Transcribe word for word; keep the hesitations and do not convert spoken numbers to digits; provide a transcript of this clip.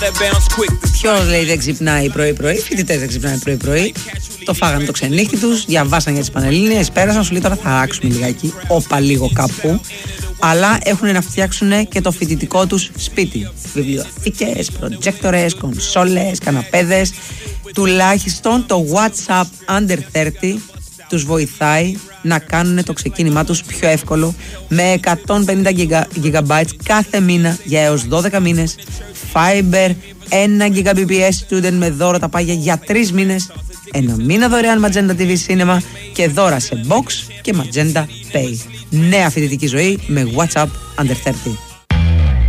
Ποιος λέει δεν ξυπνάει πρωί-πρωί? Φοιτητές δεν ξυπνάει πρωί-πρωί. Το φάγανε το ξενύχτη τους, διαβάσαν για τις Πανελλήνιες, πέρασαν, σου λέει τώρα θα αράξουμε λιγάκι, όπα λίγο κάπου. Αλλά έχουν να φτιάξουν και το φοιτητικό τους σπίτι. Βιβλιοθήκες, προτζέκτορες, κονσόλες, καναπέδες. Τουλάχιστον το WhatsApp Under τριάντα τους βοηθάει να κάνουν το ξεκίνημά τους πιο εύκολο με εκατόν πενήντα γιγαμπάιτ κάθε μήνα για έως δώδεκα μήνες. Fiber, ένα Gbps student με δώρο τα πάγια για τρεις μήνες. Ένα μήνα δωρεάν Magenta τι βι Cinema και δώρα σε Box και Magenta Pay. Νέα φοιτητική ζωή με WhatsApp Under τριάντα.